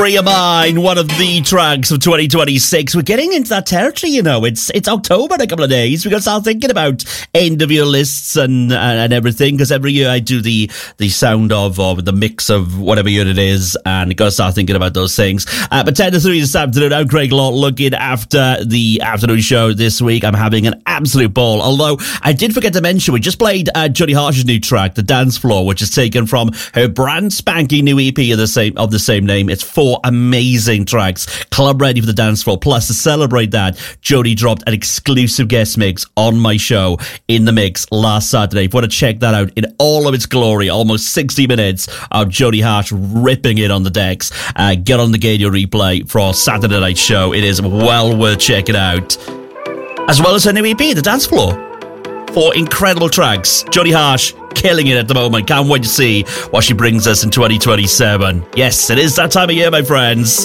Free Your Mind, one of the tracks of 2026. We're getting into that territory, you know. It's October in a couple of days. We're going to start thinking about end of year lists and everything, because every year I do the sound of, or the mix of whatever year it is, and you've got to start thinking about those things. But 10 to 3 this afternoon, I'm Craig Lott looking after the afternoon show this week. I'm having an absolute ball. Although I did forget to mention, we just played Jodie Harsh's new track, The Dance Floor, which is taken from her brand spanking new EP of the same name. It's 4 amazing tracks, club ready for the dance floor. Plus, to celebrate that, Jodie dropped an exclusive guest mix on my show, In the Mix, last Saturday. If you want to check that out in all of its glory, almost 60 minutes of Jodie Harsh ripping it on the decks, get on the Gadio replay for our Saturday night show. It is well worth checking out. As well as her new EP, The Dance Floor. 4 incredible tracks. Jodie Harsh killing it at the moment. Can't wait to see what she brings us in 2027. Yes, it is that time of year, my friends.